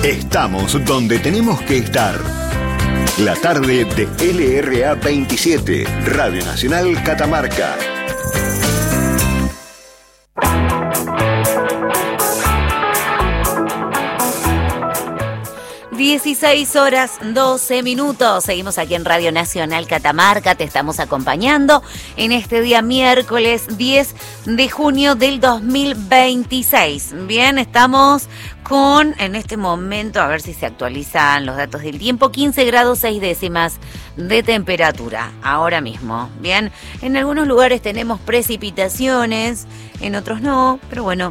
Estamos donde tenemos que estar. La tarde de LRA 27, Radio Nacional Catamarca. (16:12). Seguimos aquí en Radio Nacional Catamarca. Te estamos acompañando en este día miércoles 10 de junio del 2026. Bien, estamos con, en este momento, a ver si se actualizan los datos del tiempo, 15 grados 6 décimas de temperatura ahora mismo. Bien, en algunos lugares tenemos precipitaciones, en otros no, pero bueno,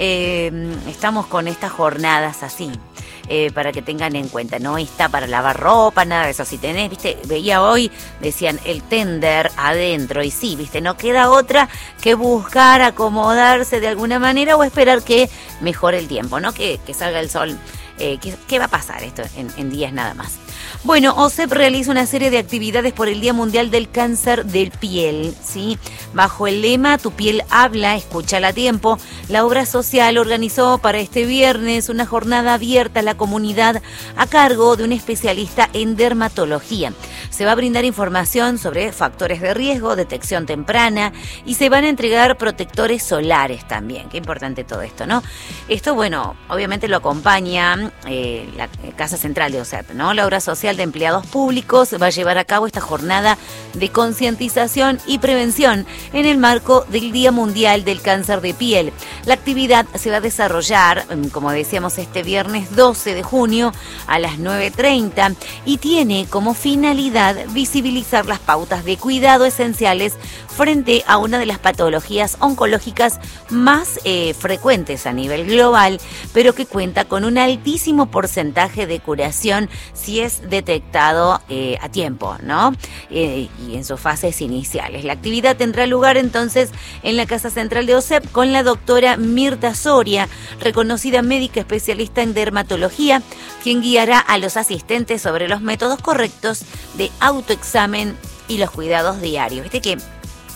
estamos con estas jornadas así. Para que tengan en cuenta, no está para lavar ropa, nada de eso. Si tenés, viste, veía hoy, decían el tender adentro, y sí, viste, no queda otra que buscar acomodarse de alguna manera o esperar que mejore el tiempo, ¿no? Que salga el sol. ¿Qué va a pasar esto en días nada más? Bueno, OSEP realiza una serie de actividades por el Día Mundial del Cáncer de Piel, ¿sí? Bajo el lema Tu piel habla, escúchala a tiempo, la obra social organizó para este viernes una jornada abierta a la comunidad a cargo de un especialista en dermatología. Se va a brindar información sobre factores de riesgo, detección temprana y se van a entregar protectores solares también. Qué importante todo esto, ¿no? Esto, bueno, obviamente lo acompaña la Casa Central de OSEP, ¿no? La obra social de empleados públicos va a llevar a cabo esta jornada de concientización y prevención en el marco del Día Mundial del Cáncer de Piel. La actividad se va a desarrollar, como decíamos, este viernes 12 de junio a las 9:30 y tiene como finalidad visibilizar las pautas de cuidado esenciales frente a una de las patologías oncológicas más frecuentes a nivel global, pero que cuenta con un altísimo porcentaje de curación si es detectado a tiempo, ¿no? Y en sus fases iniciales. La actividad tendrá lugar entonces en la Casa Central de OSEP con la doctora Mirta Soria, reconocida médica especialista en dermatología, quien guiará a los asistentes sobre los métodos correctos de autoexamen y los cuidados diarios. Viste que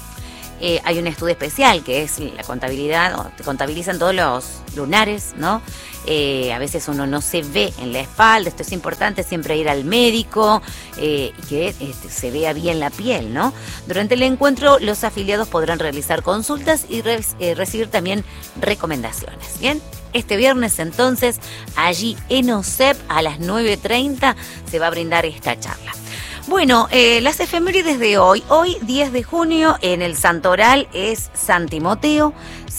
hay un estudio especial que es la contabilidad, te contabilizan todos los lunares, ¿no? A veces uno no se ve en la espalda, esto es importante, siempre ir al médico y que se vea bien la piel, ¿no? Durante el encuentro los afiliados podrán realizar consultas y recibir también recomendaciones, ¿bien? Este viernes entonces, allí en OSEP a las 9:30 se va a brindar esta charla. Bueno, las efemérides de hoy. Hoy, 10 de junio, en el santoral es San Timoteo,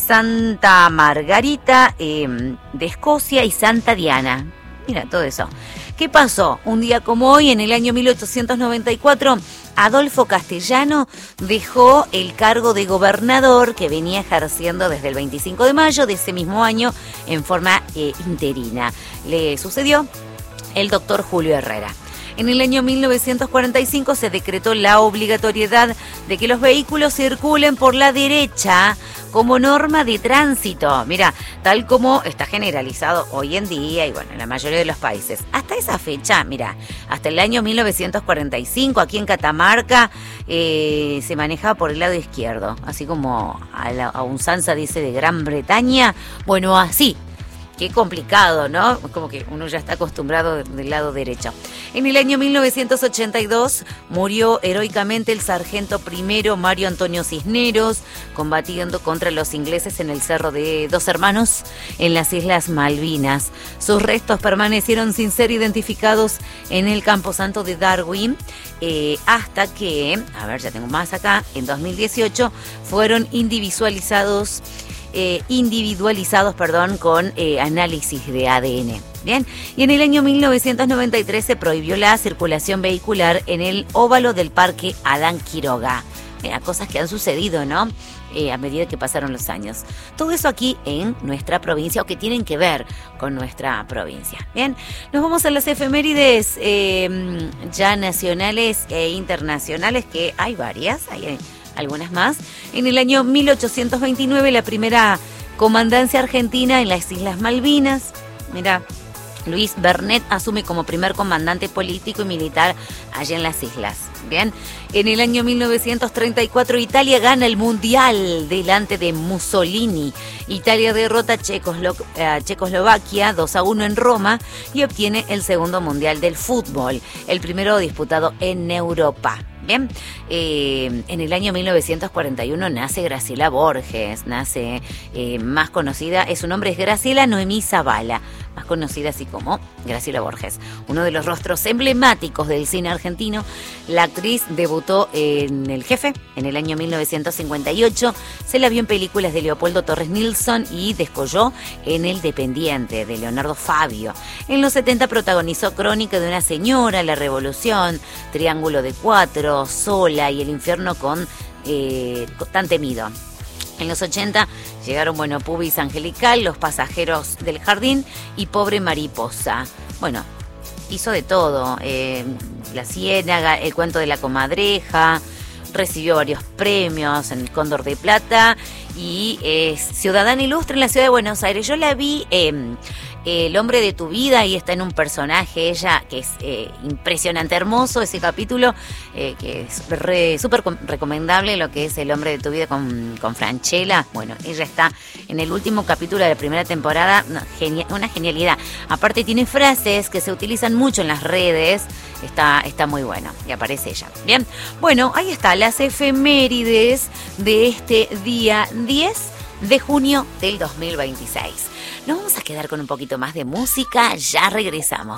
Santa Margarita de Escocia y Santa Diana. Mira, todo eso. ¿Qué pasó? Un día como hoy, en el año 1894, Adolfo Castellano dejó el cargo de gobernador que venía ejerciendo desde el 25 de mayo de ese mismo año en forma interina. Le sucedió el doctor Julio Herrera. En el año 1945 se decretó la obligatoriedad de que los vehículos circulen por la derecha como norma de tránsito. Mira, tal como está generalizado hoy en día y bueno, en la mayoría de los países. Hasta esa fecha, mira, hasta el año 1945 aquí en Catamarca se manejaba por el lado izquierdo, así como a usanza dice de Gran Bretaña. Bueno, así. Qué complicado, ¿no? Como que uno ya está acostumbrado del lado derecho. En el año 1982 murió heroicamente el sargento primero Mario Antonio Cisneros, combatiendo contra los ingleses en el Cerro de Dos Hermanos, en las Islas Malvinas. Sus restos permanecieron sin ser identificados en el Camposanto de Darwin, hasta que, a ver, ya tengo más acá, en 2018 fueron individualizados con análisis de ADN. Bien, y en el año 1993 se prohibió la circulación vehicular en el óvalo del Parque Adán Quiroga. Mira, cosas que han sucedido, ¿no? A medida que pasaron los años. Todo eso aquí en nuestra provincia, o que tienen que ver con nuestra provincia. Bien, nos vamos a las efemérides ya nacionales e internacionales, que hay varias, hay algunas más. En el año 1829, la primera comandancia argentina en las Islas Malvinas. Mira, Luis Bernet asume como primer comandante político y militar allá en las islas. Bien, en el año 1934 Italia gana el Mundial delante de Mussolini. Italia derrota a Checoslovaquia 2-1 en Roma y obtiene el segundo Mundial del fútbol, el primero disputado en Europa. Bien, en el año 1941 nace Graciela Borges, nace más conocida, su nombre es Graciela Noemí Zavala, más conocida así como Graciela Borges, uno de los rostros emblemáticos del cine argentino. La actriz debutó en El Jefe en el año 1958, se la vio en películas de Leopoldo Torres Nilsson y descolló en El Dependiente de Leonardo Fabio. En los 70 protagonizó Crónica de una señora, La Revolución, Triángulo de Cuatro, Sola y El infierno con Tan temido. En los 80 llegaron, Pubis Angelical, Los pasajeros del jardín y Pobre mariposa. Bueno, hizo de todo. La Ciénaga, El cuento de la comadreja, recibió varios premios en el Cóndor de Plata y es ciudadana ilustre en la ciudad de Buenos Aires. Yo la vi El hombre de tu vida y está en un personaje, ella, que es impresionante, hermoso ese capítulo, que es súper recomendable, lo que es El hombre de tu vida con Franchella. Bueno, ella está en el último capítulo de la primera temporada, una genialidad. Aparte tiene frases que se utilizan mucho en las redes, está muy bueno y aparece ella. Bien, bueno, ahí está, las efemérides de este día 10 de junio del 2026. Nos vamos a quedar con un poquito más de música, ya regresamos.